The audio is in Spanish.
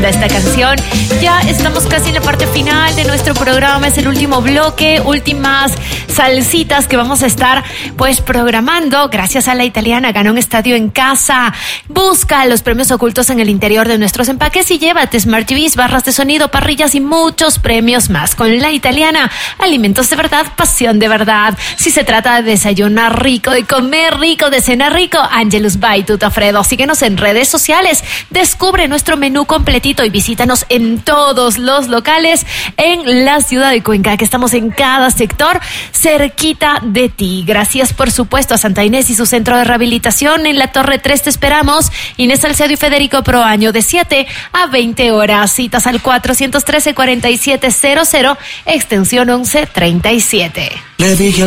linda esta canción. Ya estamos casi en la parte final de nuestro programa. Es el último bloque, últimas salsitas que vamos a estar pues programando. Gracias a La Italiana, gana un estadio en casa. Busca los premios ocultos en el interior de nuestros empaques y llévate Smart TVs, barras de sonido, parrillas y muchos premios más. Con La Italiana, alimentos de verdad, pasión de verdad. Si se trata de desayunar rico, de comer rico, de cenar rico, Angelus by Tutafredo. Síguenos en redes sociales, descubre nuestro menú completito y visítanos en todos los locales en la ciudad de Cuenca, que estamos en cada sector cerquita de ti. Gracias, por supuesto, a Santa Inés y su centro de rehabilitación en la Torre 3. Te esperamos. Inés Salcedo y Federico Proaño, de 7 a 20 horas. Citas al 413-4700, extensión 1137. Le dije